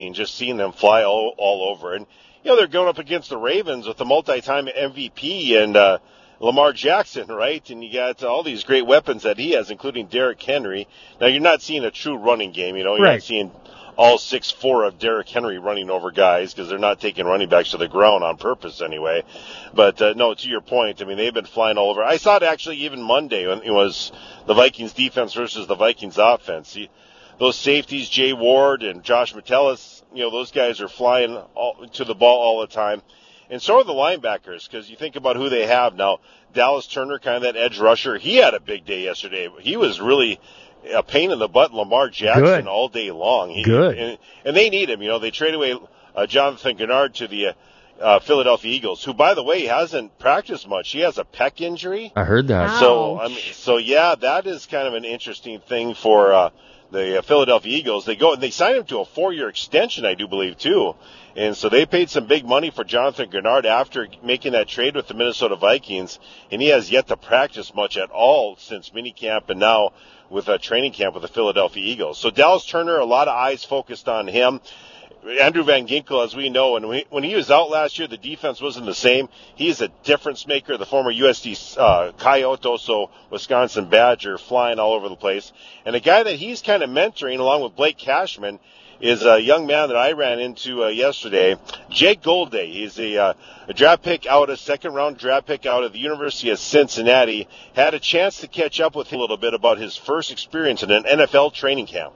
just seeing them fly all over. And, they're going up against the Ravens with the multi-time MVP and Lamar Jackson, right? And you got all these great weapons that he has, including Derrick Henry. Now, you're not seeing a true running game, You're not seeing all 6'4" of Derrick Henry running over guys because they're not taking running backs to the ground on purpose anyway. But, no, to your point, they've been flying all over. I saw it actually even Monday when it was the Vikings defense versus the Vikings offense. Those safeties, Jay Ward and Josh Metellus, those guys are flying to the ball all the time. And so are the linebackers, because you think about who they have now. Dallas Turner, kind of that edge rusher, he had a big day yesterday. He was really a pain in the butt, Lamar Jackson, all day long. Good. And they need him. They trade away Jonathan Gennard to the Philadelphia Eagles, who, by the way, hasn't practiced much. He has a pec injury. I heard that. So yeah, that is kind of an interesting thing for the Philadelphia Eagles. They signed him to a 4-year extension, I do believe, too. And so they paid some big money for Jonathan Gennard after making that trade with the Minnesota Vikings, and he has yet to practice much at all since minicamp and now with a training camp with the Philadelphia Eagles. So Dallas Turner, a lot of eyes focused on him. Andrew Van Ginkel, as we know, and when he was out last year, the defense wasn't the same. He is a difference maker, the former USD Coyote, also Wisconsin Badger, flying all over the place. And a guy that he's kind of mentoring, along with Blake Cashman, is a young man that I ran into yesterday, Jake Golday. He's a second-round draft pick out of the University of Cincinnati. Had a chance to catch up with him a little bit about his first experience in an NFL training camp.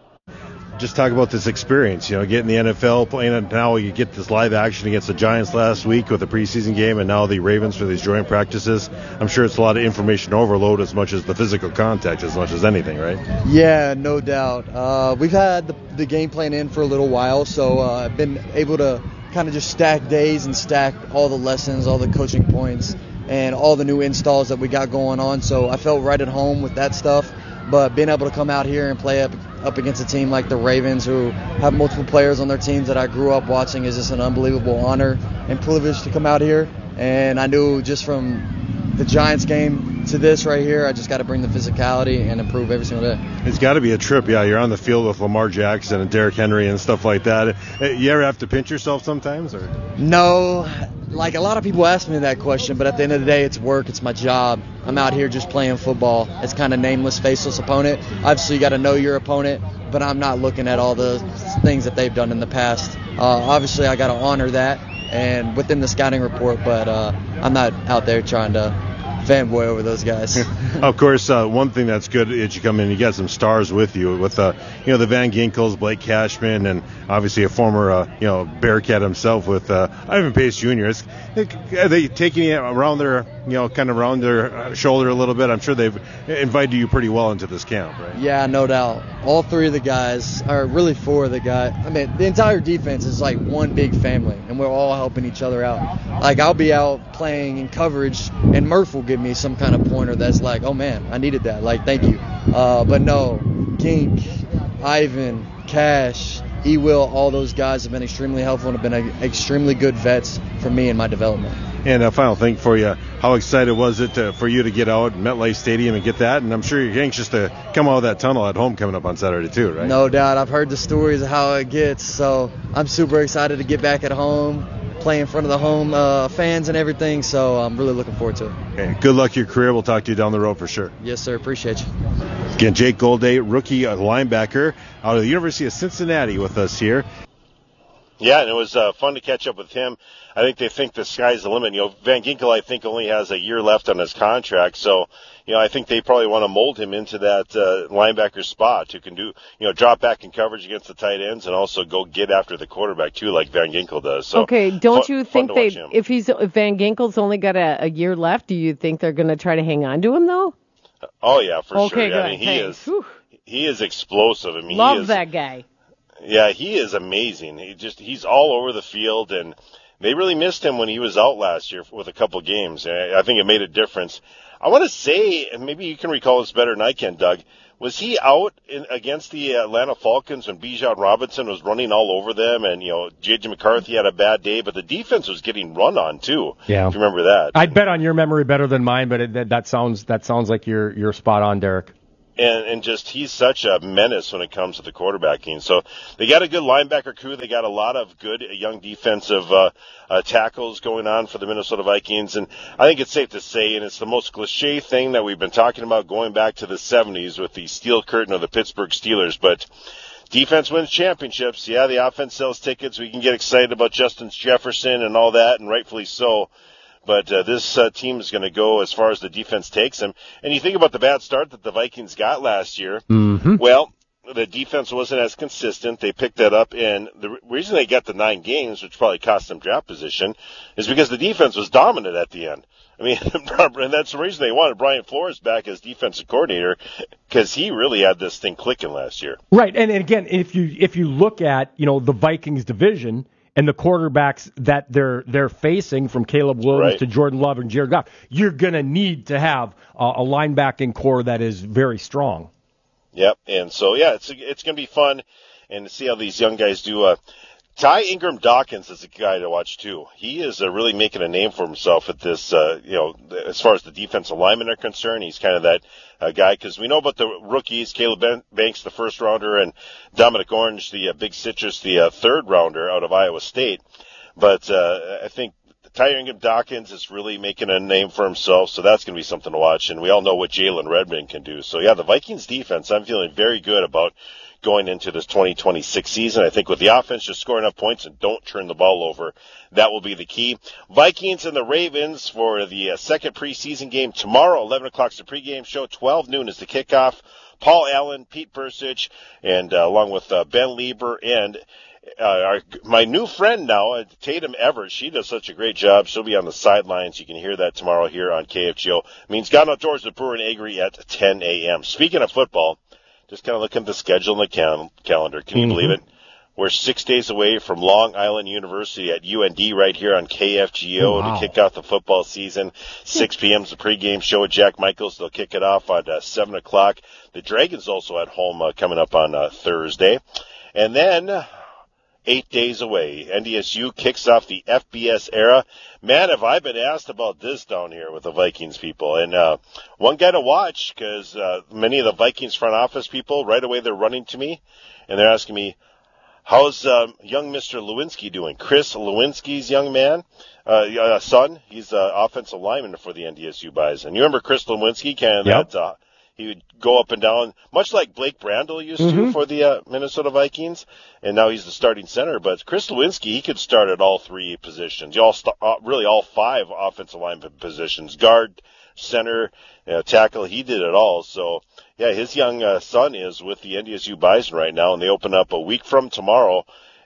Just talk about this experience, getting the NFL, playing it now. You get this live action against the Giants last week with a preseason game, and now the Ravens for these joint practices. I'm sure it's a lot of information overload as much as the physical contact, as much as anything, right? Yeah, no doubt. We've had the game plan in for a little while, so I've been able to kind of just stack days and stack all the lessons, all the coaching points, and all the new installs that we got going on. So I felt right at home with that stuff. But being able to come out here and play up against a team like the Ravens, who have multiple players on their teams that I grew up watching, is just an unbelievable honor and privilege to come out here. And I knew just from the Giants game to this right here, I just got to bring the physicality and improve every single day. It's got to be a trip. Yeah, you're on the field with Lamar Jackson and Derrick Henry and stuff like that. You ever have to pinch yourself sometimes? Or? No. Like, a lot of people ask me that question, but at the end of the day, it's work. It's my job. I'm out here just playing football. It's kind of nameless, faceless opponent. Obviously, you got to know your opponent, but I'm not looking at all the things that they've done in the past. Obviously, I got to honor that and within the scouting report, but I'm not out there trying to fanboy over those guys. Of course, one thing that's good is you come in, you got some stars with you, with the Van Ginkels, Blake Cashman, and obviously a former Bearcat himself with Ivan Pace Jr. Are they taking it around their kind of around their shoulder a little bit? I'm sure they've invited you pretty well into this camp, right? Yeah, no doubt. All three of the guys, or really four of the guys. I mean, the entire defense is like one big family, and we're all helping each other out. Like, I'll be out playing in coverage, and Murph will give me some kind of pointer that's like, oh man, I needed that. Like, thank you. But no, Gink, Ivan, Cash, E-Will, all those guys have been extremely helpful and have been extremely good vets for me in my development. And a final thing for you, how excited was it for you to get out at MetLife Stadium and get that? And I'm sure you're anxious to come out of that tunnel at home coming up on Saturday too, right? No doubt. I've heard the stories of how it gets, so I'm super excited to get back at home, play in front of the home fans and everything, so I'm really looking forward to it. Okay. Good luck to your career. We'll talk to you down the road for sure. Yes, sir. Appreciate you. Again, Jake Golday, rookie linebacker out of the University of Cincinnati with us here. Yeah, and it was fun to catch up with him. I think they think the sky's the limit. Van Ginkel, I think, only has a year left on his contract, so I think they probably want to mold him into that linebacker spot who can do, drop back in coverage against the tight ends and also go get after the quarterback too, like Van Ginkel does. So okay, don't you think if Van Ginkel's only got a year left, do you think they're going to try to hang on to him though? Oh yeah, for sure. Good. I mean, he is explosive. I mean, love that guy. Yeah, he is amazing. He's all over the field, and they really missed him when he was out last year with a couple games. I think it made a difference. I want to say, and maybe you can recall this better than I can, Doug, was he out against the Atlanta Falcons when Bijan Robinson was running all over them, and J.J. McCarthy had a bad day, but the defense was getting run on too? Yeah, if you remember that. I'd bet on your memory better than mine, but that sounds like you're spot on, Derek. And just he's such a menace when it comes to the quarterbacking. So they got a good linebacker crew. They got a lot of good young defensive tackles going on for the Minnesota Vikings. And I think it's safe to say, and it's the most cliche thing that we've been talking about going back to the 70s with the steel curtain of the Pittsburgh Steelers, but defense wins championships. Yeah, the offense sells tickets. We can get excited about Justin Jefferson and all that, and rightfully so. But this team is going to go as far as the defense takes them. And you think about the bad start that the Vikings got last year. Mm-hmm. Well, the defense wasn't as consistent. They picked that up. And the reason they got the 9 games, which probably cost them draft position, is because the defense was dominant at the end. I mean, and that's the reason they wanted Brian Flores back as defensive coordinator, because he really had this thing clicking last year. Right. And again, if you look at, the Vikings division, and the quarterbacks that they're facing, from Caleb Williams to Jordan Love and Jared Goff, you're going to need to have a linebacking core that is very strong. Yep, and so, it's going to be fun, and to see how these young guys do. Ty Ingram Dawkins is a guy to watch, too. He is really making a name for himself at this, as far as the defensive linemen are concerned. He's kind of that guy, because we know about the rookies, Caleb Banks, the first rounder, and Dominic Orange, the big citrus, the third rounder out of Iowa State. But I think Ty Ingram Dawkins is really making a name for himself, so that's going to be something to watch. And we all know what Jalen Redmond can do. So, the Vikings defense, I'm feeling very good about going into this 2026 season. I think with the offense just scoring enough points and don't turn the ball over, that will be the key. Vikings and the Ravens for the second preseason game tomorrow. 11 o'clock is the pregame show. 12 noon is the kickoff. Paul Allen, Pete Persich, and along with Ben Lieber and my new friend now, Tatum Everett. She does such a great job. She'll be on the sidelines. You can hear that tomorrow here on KFGO. It means God Outdoors with Brewer and Agri at 10 a.m. Speaking of football, just kind of looking at the schedule and the calendar. Can you believe it? We're 6 days away from Long Island University at UND right here on KFGO to kick off the football season. 6 p.m. is the pregame show with Jack Michaels. They'll kick it off at 7 o'clock. The Dragons also at home coming up on Thursday. And then 8 days away, NDSU kicks off the FBS era. Man, have I been asked about this down here with the Vikings people. And one guy to watch, because many of the Vikings front office people, right away they're running to me, and they're asking me, how's young Mr. Lewinsky doing? Chris Lewinsky's young son. He's offensive lineman for the NDSU Bison. You remember Chris Lewinsky? He would go up and down, much like Blake Brandel used to for the Minnesota Vikings, and now he's the starting center. But Chris Lewinsky, he could start at all 3 positions, really all 5 offensive lineman positions, guard, center, tackle. He did it all. So, his young son is with the NDSU Bison right now, and they open up a week from tomorrow,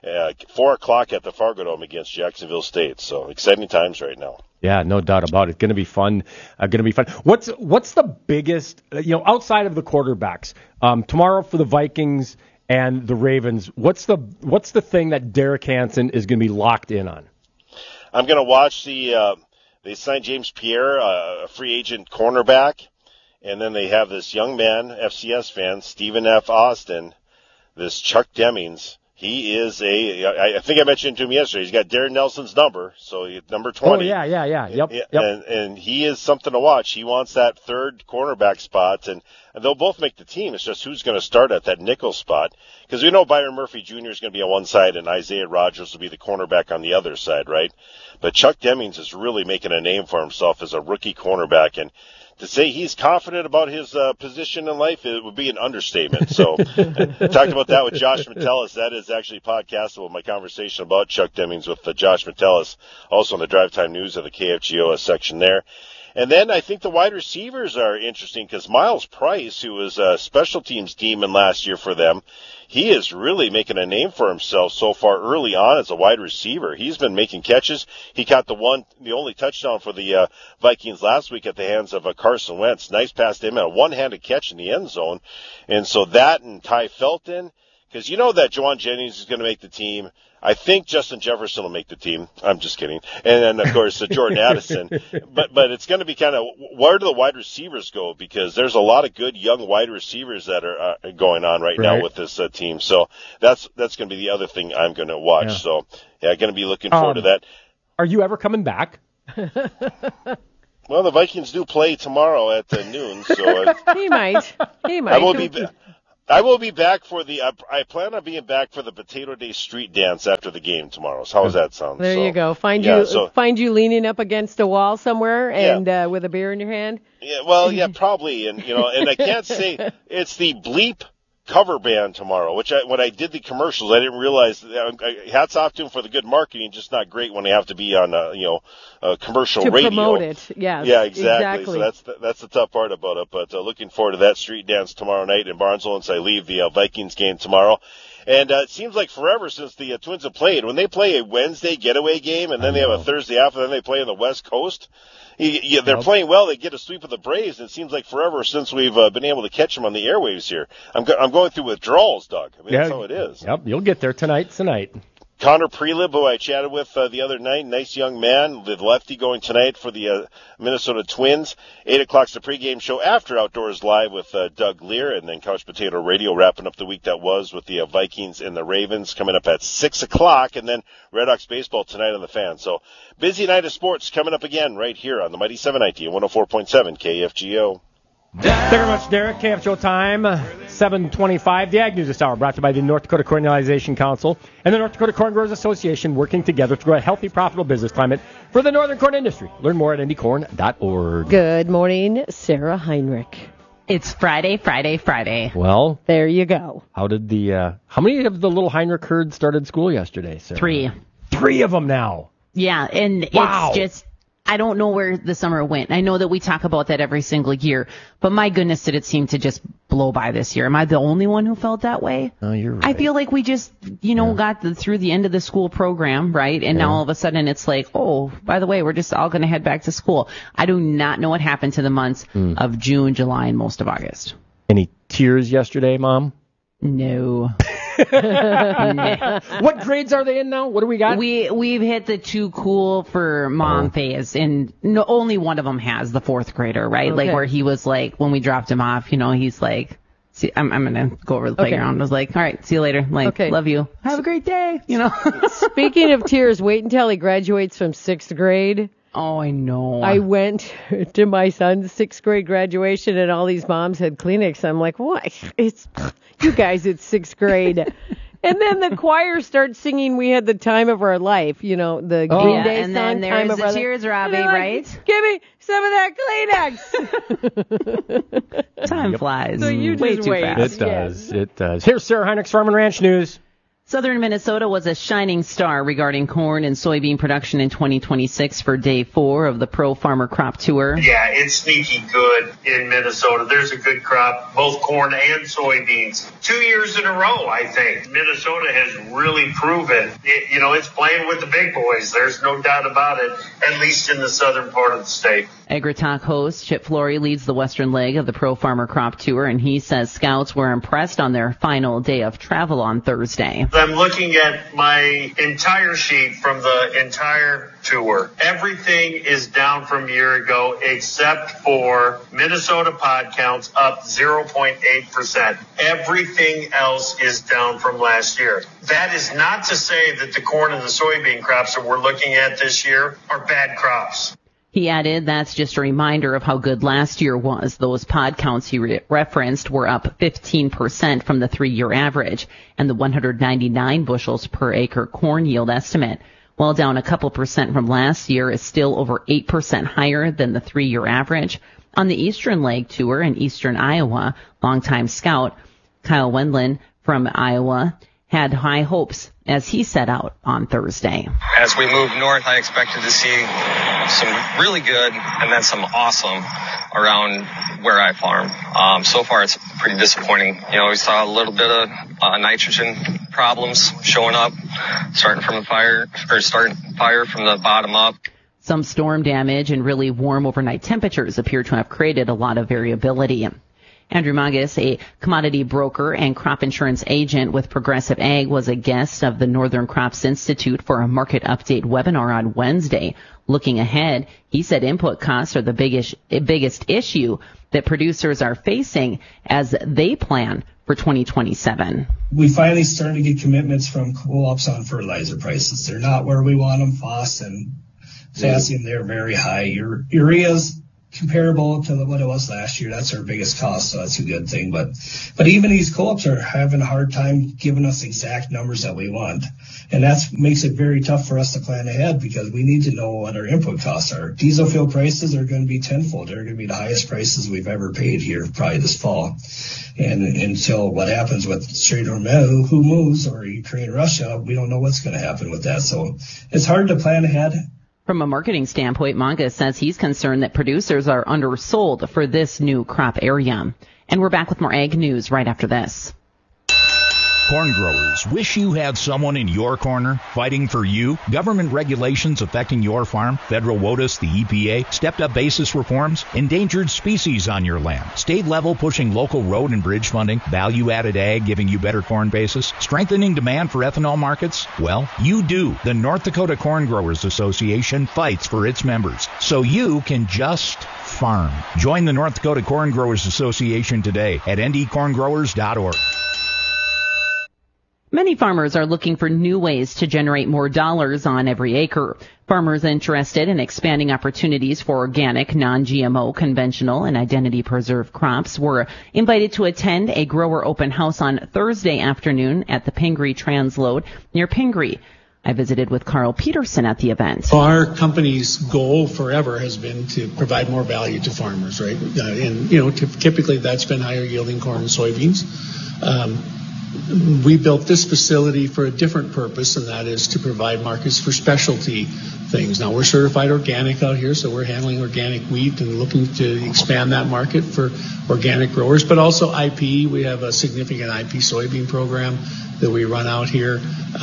4 o'clock at the Fargo Dome against Jacksonville State. So, exciting times right now. Yeah, no doubt about it. Going to be fun. What's the biggest, outside of the quarterbacks, tomorrow for the Vikings and the Ravens? What's the thing that Derek Hansen is going to be locked in on? I'm going to watch they signed James Pierre, a free agent cornerback, and then they have this young man, FCS fan, Stephen F. Austin, this Chuck Demings. He is I think I mentioned to him yesterday, he's got Darren Nelson's number, so number 20. Oh, yeah. Yep. And he is something to watch. He wants that third cornerback spot, and they'll both make the team. It's just who's going to start at that nickel spot. Because we know Byron Murphy Jr. is going to be on one side, and Isaiah Rodgers will be the cornerback on the other side, right? But Chuck Demings is really making a name for himself as a rookie cornerback, and to say he's confident about his position in life, it would be an understatement. So I talked about that with Josh Metellus. That is actually podcastable, my conversation about Chuck Demings with Josh Metellus, also on the Drive Time News of the KFGO section there. And then I think the wide receivers are interesting because Miles Price, who was a special teams demon last year for them, he is really making a name for himself so far early on as a wide receiver. He's been making catches. He caught the only touchdown for the Vikings last week at the hands of Carson Wentz. Nice pass to him and a one-handed catch in the end zone. And so that and Ty Felton, because you know that Juwan Jennings is going to make the team. I think Justin Jefferson will make the team. I'm just kidding. And then, of course, Jordan Addison. But it's going to be kind of where do the wide receivers go? Because there's a lot of good young wide receivers that are going on right now with this team. So that's going to be the other thing I'm going to watch. Yeah. So, going to be looking forward to that. Are you ever coming back? Well, the Vikings do play tomorrow at noon, so he might. I will be back for the. I plan on being back for the Potato Day street dance after the game tomorrow. So how does that sound? There you go. Find you leaning up against a wall somewhere and with a beer in your hand. Yeah, well, yeah, probably, and and I can't say it's the Bleep cover band tomorrow, which when I did the commercials, I didn't realize. Hats off to them for the good marketing, just not great when they have to be on a commercial to radio. Promote it. Yes, yeah, exactly. So that's the tough part about it. But looking forward to that street dance tomorrow night in Barnesville once I leave the Vikings game tomorrow. And it seems like forever since the Twins have played. When they play a Wednesday getaway game and then they have a Thursday off and then they play on the West Coast, they're playing well. They get a sweep of the Braves. And it seems like forever since we've been able to catch them on the airwaves here. I'm going through withdrawals, Doug. I mean, that's how it is. Yep, you'll get there tonight. Connor Prelib, who I chatted with the other night, nice young man, the lefty going tonight for the Minnesota Twins. 8 o'clock's the pregame show after Outdoors Live with Doug Lear, and then Couch Potato Radio wrapping up the week that was with the Vikings and the Ravens coming up at 6 o'clock, and then Red Hawks baseball tonight on the Fan. So busy night of sports coming up again right here on the Mighty 790 and 104.7 KFGO. Thank you very much, Derek. KFGO time, 7:25. The Ag News this hour brought to you by the North Dakota Cornelization Council and the North Dakota Corn Growers Association, working together to grow a healthy, profitable business climate for the northern corn industry. Learn more at indycorn.org. Good morning, Sarah Heinrich. It's Friday. Well, there you go. How many of the little Heinrich herd started school yesterday, Sarah? 3. 3 of them now. Yeah, and wow. It's just, I don't know where the summer went. I know that we talk about that every single year, but my goodness, did it seem to just blow by this year. Am I the only one who felt that way? Oh, you're right. I feel like we just, got through the end of the school program, right? And now all of a sudden it's like, oh, by the way, we're just all going to head back to school. I do not know what happened to the months of June, July, and most of August. Any tears yesterday, Mom? No. What grades are they in now? What do we got? We've hit the too cool for mom phase, and only one of them has, the 4th grader, right? Okay. Like where he was like, when we dropped him off, he's like, see, I'm gonna go over the playground. I was like, all right, see you later. Like, love you. Have a great day. Speaking of tears, wait until he graduates from 6th grade. Oh, I know. I went to my son's 6th grade graduation, and all these moms had Kleenex. I'm like, what? You guys, it's 6th grade. And then the choir starts singing "We Had the Time of Our Life," the Green Day and song. And then there's the tears, Robbie, right? Give me some of that Kleenex. Time flies. So you way just too wait. fast. It does. It does. Here's Sarah Heinrich's Farm and Ranch News. Southern Minnesota was a shining star regarding corn and soybean production in 2026 for Day 4 of the Pro Farmer Crop Tour. Yeah, it's sneaky good in Minnesota. There's a good crop, both corn and soybeans. 2 years in a row, I think. Minnesota has really proven it's playing with the big boys. There's no doubt about it, at least in the southern part of the state. AgriTalk host Chip Flory leads the western leg of the Pro Farmer Crop Tour, and he says scouts were impressed on their final day of travel on Thursday. I'm looking at my entire sheet from the entire tour. Everything is down from a year ago except for Minnesota pod counts up 0.8%. Everything else is down from last year. That is not to say that the corn and the soybean crops that we're looking at this year are bad crops. He added, that's just a reminder of how good last year was. Those pod counts he referenced were up 15% from the 3-year average and the 199 bushels per acre corn yield estimate. While down a couple percent from last year, is still over 8% higher than the 3-year average. On the Eastern Leg Tour in eastern Iowa, longtime scout Kyle Wendland from Iowa had high hopes as he set out on Thursday. As we move north, I expected to see some really good and then some awesome around where I farm. So far, it's pretty disappointing. We saw a little bit of nitrogen problems showing up, starting fire from the bottom up. Some storm damage and really warm overnight temperatures appear to have created a lot of variability. Andrew Magus, a commodity broker and crop insurance agent with Progressive Ag, was a guest of the Northern Crops Institute for a market update webinar on Wednesday. Looking ahead, he said input costs are the biggest issue that producers are facing as they plan for 2027. We finally started to get commitments from co-ops on fertilizer prices. They're not where we want them. Phos and Potassium, they're very high. Urea's comparable to what it was last year. That's our biggest cost, so that's a good thing. But even these co-ops are having a hard time giving us exact numbers that we want. And that makes it very tough for us to plan ahead because we need to know what our input costs are. Diesel fuel prices are going to be tenfold. They're going to be the highest prices we've ever paid here probably this fall. And until what happens with Strait of Hormuz, who moves, or Ukraine, Russia, we don't know what's going to happen with that. So it's hard to plan ahead. From a marketing standpoint, Monga says he's concerned that producers are undersold for this new crop area. And we're back with more ag news right after this. Corn growers wish you had someone in your corner fighting for you. Government regulations affecting your farm, federal WOTUS, the EPA, stepped-up basis reforms, endangered species on your land, state level pushing local road and bridge funding, value-added ag giving you better corn basis, strengthening demand for ethanol markets. Well, you do. The North Dakota Corn Growers Association fights for its members, so you can just farm. Join the North Dakota Corn Growers Association today at ndcorngrowers.org. Many farmers are looking for new ways to generate more dollars on every acre. Farmers interested in expanding opportunities for organic, non-GMO, conventional, and identity-preserved crops were invited to attend a grower open house on Thursday afternoon at the Pingree Transload near Pingree. I visited with Carl Peterson at the event. Our company's goal forever has been to provide more value to farmers, right? Typically that's been higher yielding corn and soybeans. We built this facility for a different purpose, and that is to provide markets for specialty things. Now, we're certified organic out here, so we're handling organic wheat and looking to expand that market for organic growers, but also IP. We have a significant IP soybean program that we run out here.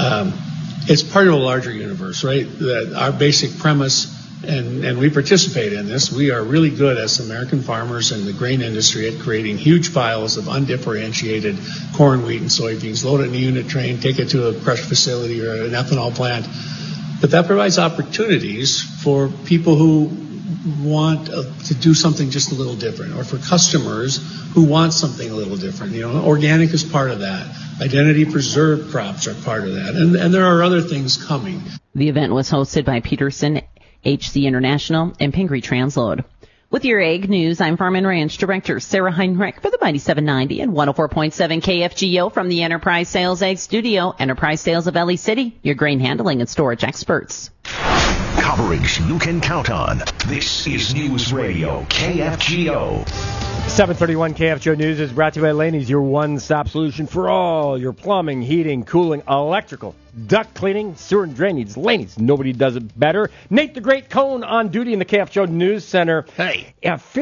It's part of a larger universe, right? That our basic premise, and we participate in this, we are really good as American farmers and the grain industry at creating huge piles of undifferentiated corn, wheat, and soybeans, load it in a unit train, take it to a crush facility or an ethanol plant. But that provides opportunities for people who want to do something just a little different, or for customers who want something a little different. Organic is part of that. Identity preserved crops are part of that. And there are other things coming. The event was hosted by Peterson, HC International, and Pingree Transload. With your ag news, I'm Farm and Ranch Director Sarah Heinrich for the Mighty 790 and 104.7 KFGO from the Enterprise Sales Ag Studio. Enterprise Sales of LA City, your grain handling and storage experts. Coverage you can count on. This is News Radio KFGO. 731 KFGO News is brought to you by Laney's, your one-stop solution for all your plumbing, heating, cooling, electrical, duct cleaning, sewer and drainage. Laney's, nobody does it better. Nate the Great Cone on duty in the KFGO News Center. Hey.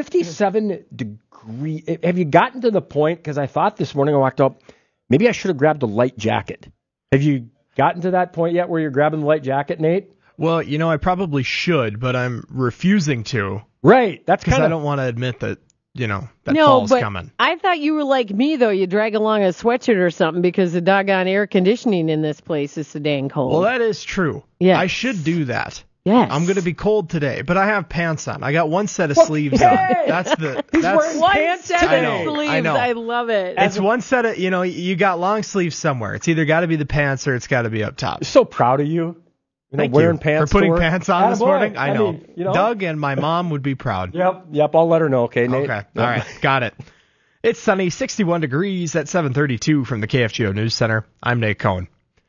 57 degrees. Have you gotten to the point, because I thought this morning I walked up, maybe I should have grabbed a light jacket. Have you gotten to that point yet where you're grabbing the light jacket, Nate? Well, I probably should, but I'm refusing to. Right. That's because I don't want to admit that, that no, fall's but coming. I thought you were like me, though. You drag along a sweatshirt or something because the doggone air conditioning in this place is so dang cold. Well, that is true. Yeah. I should do that. Yes. I'm going to be cold today, but I have pants on. I got one set of sleeves on. That's one set of sleeves. I know. I love it. It's one set of, you got long sleeves somewhere. It's either got to be the pants or it's got to be up top. So proud of you. Wearing pants for putting pants on this morning. I know. mean, Doug and my mom would be proud. Yep. I'll let her know. Okay, Nate. Okay. All right. Got it. It's sunny, 61 degrees at 7:32 from the KFGO News Center. I'm Nate Cohen.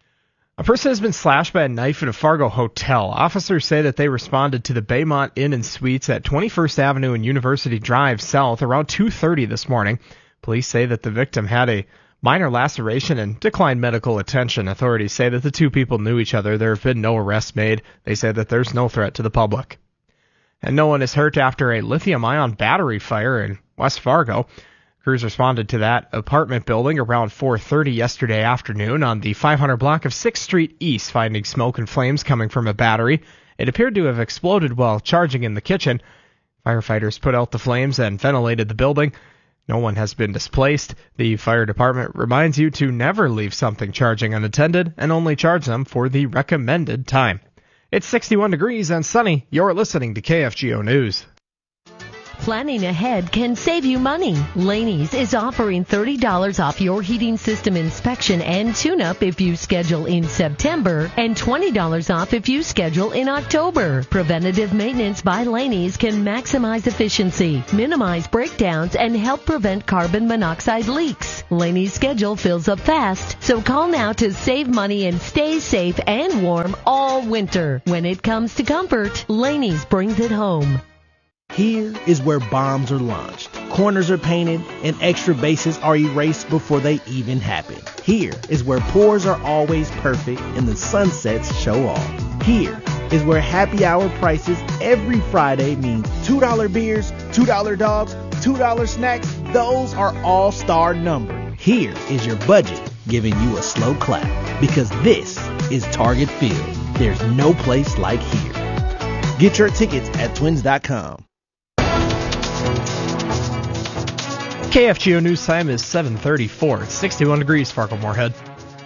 A person has been slashed by a knife in a Fargo hotel. Officers say that they responded to the Baymont Inn and Suites at 21st Avenue and University Drive South around 2:30 this morning. Police say that the victim had a minor laceration and declined medical attention. Authorities say that the two people knew each other. There have been no arrests made. They say that there's no threat to the public. And no one is hurt after a lithium-ion battery fire in West Fargo. Crews responded to that apartment building around 4:30 yesterday afternoon on the 500 block of 6th Street East, finding smoke and flames coming from a battery. It appeared to have exploded while charging in the kitchen. Firefighters put out the flames and ventilated the building. No one has been displaced. The fire department reminds you to never leave something charging unattended and only charge them for the recommended time. It's 61 degrees and sunny. You're listening to KFGO News. Planning ahead can save you money. Laney's is offering $30 off your heating system inspection and tune-up if you schedule in September, and $20 off if you schedule in October. Preventative maintenance by Laney's can maximize efficiency, minimize breakdowns, and help prevent carbon monoxide leaks. Laney's schedule fills up fast, so call now to save money and stay safe and warm all winter. When it comes to comfort, Laney's brings it home. Here is where bombs are launched, corners are painted, and extra bases are erased before they even happen. Here is where pours are always perfect and the sunsets show off. Here is where happy hour prices every Friday means $2 beers, $2 dogs, $2 snacks. Those are all-star numbers. Here is your budget giving you a slow clap, because this is Target Field. There's no place like here. Get your tickets at twins.com. KFGO News Time is 7:34. It's 61 degrees, Fargo-Moorhead.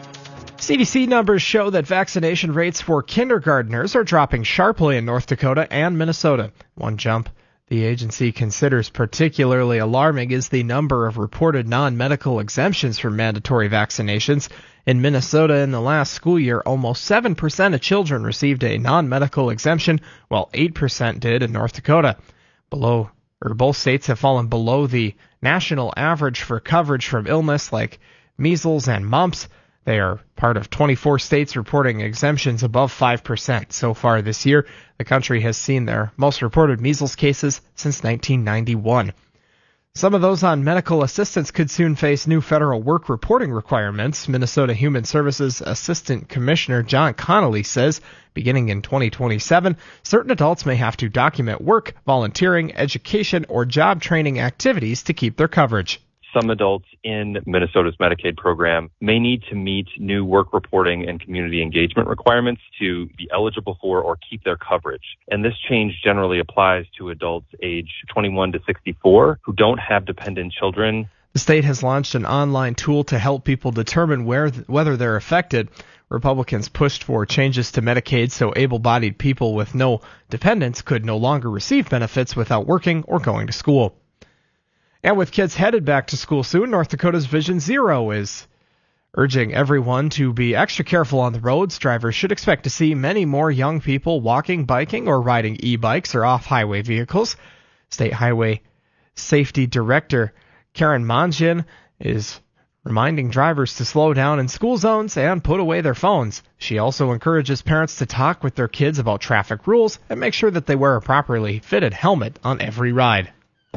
CDC numbers show that vaccination rates for kindergartners are dropping sharply in North Dakota and Minnesota. One jump the agency considers particularly alarming is the number of reported non-medical exemptions from mandatory vaccinations. In Minnesota in the last school year, almost 7% of children received a non-medical exemption, while 8% did in North Dakota. Both states have fallen below the national average for coverage from illness like measles and mumps. They are part of 24 states reporting exemptions above 5%. So far this year, the country has seen their most reported measles cases since 1991. Some of those on medical assistance could soon face new federal work reporting requirements. Minnesota Human Services Assistant Commissioner John Connolly says beginning in 2027, certain adults may have to document work, volunteering, education, or job training activities to keep their coverage. Some adults in Minnesota's Medicaid program may need to meet new work reporting and community engagement requirements to be eligible for or keep their coverage. And this change generally applies to adults age 21 to 64 who don't have dependent children. The state has launched an online tool to help people determine whether they're affected. Republicans pushed for changes to Medicaid so able-bodied people with no dependents could no longer receive benefits without working or going to school. And with kids headed back to school soon, North Dakota's Vision Zero is urging everyone to be extra careful on the roads. Drivers should expect to see many more young people walking, biking, or riding e-bikes or off-highway vehicles. State Highway Safety Director Karen Mongian is reminding drivers to slow down in school zones and put away their phones. She also encourages parents to talk with their kids about traffic rules and make sure that they wear a properly fitted helmet on every ride.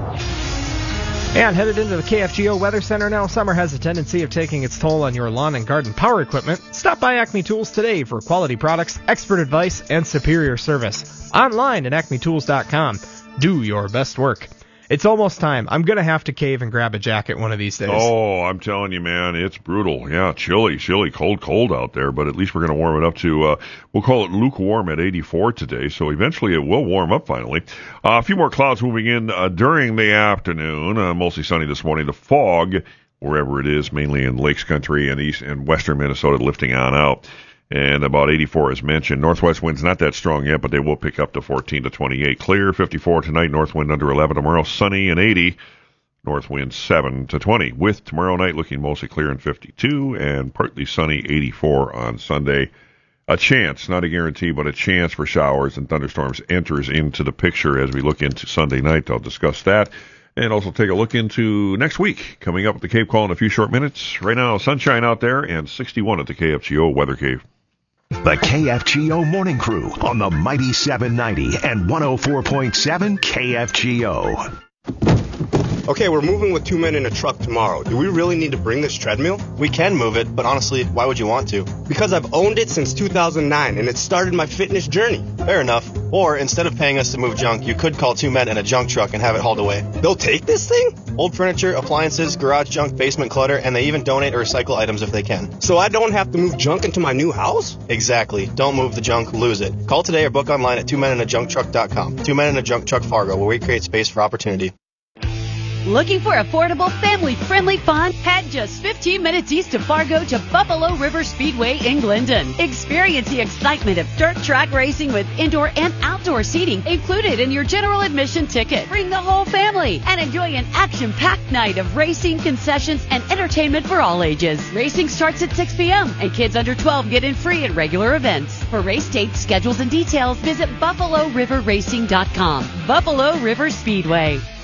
And headed into the KFGO Weather Center now, summer has a tendency of taking its toll on your lawn and garden power equipment. Stop by Acme Tools today for quality products, expert advice, and superior service. Online at acmetools.com. Do your best work. It's almost time. I'm going to have to cave and grab a jacket one of these days. Oh, I'm telling you, man, it's brutal. Yeah, chilly, cold out there, but at least we're going to warm it up to, we'll call it lukewarm at 84 today, so eventually it will warm up finally. A few more clouds moving in during the afternoon, mostly sunny this morning. The fog, wherever it is, mainly in Lakes Country and east and western Minnesota, lifting on out. And about 84 as mentioned. Northwest wind's not that strong yet, but they will pick up to 14 to 28. Clear, 54 tonight. North wind under 11 tomorrow. Sunny and 80. North wind 7 to 20. With tomorrow night looking mostly clear and 52 and partly sunny 84 on Sunday. A chance, not a guarantee, but a chance for showers and thunderstorms enters into the picture as we look into Sunday night. I'll discuss that. And also take a look into next week, coming up at the Cape Call in a few short minutes. Right now, sunshine out there and 61 at the KFGO Weather Cave. The KFGO Morning Crew on the Mighty 790 and 104.7 KFGO. Okay, we're moving with 2 men in a truck tomorrow. Do we really need to bring this treadmill? We can move it, but honestly, why would you want to? Because I've owned it since 2009, and it started my fitness journey. Fair enough. Or, instead of paying us to move junk, you could call 2 men in a junk truck and have it hauled away. They'll take this thing? Old furniture, appliances, garage junk, basement clutter, and they even donate or recycle items if they can. So I don't have to move junk into my new house? Exactly. Don't move the junk, lose it. Call today or book online at 2meninajuncktruck.com. 2 Men in a Junk Truck Fargo, where we create space for opportunity. Looking for affordable, family-friendly fun? Head just 15 minutes east of Fargo to Buffalo River Speedway in Glendon. Experience the excitement of dirt track racing with indoor and outdoor seating included in your general admission ticket. Bring the whole family and enjoy an action-packed night of racing, concessions, and entertainment for all ages. Racing starts at 6 p.m. and kids under 12 get in free at regular events. For race dates, schedules, and details, visit BuffaloRiverRacing.com. Buffalo River Speedway.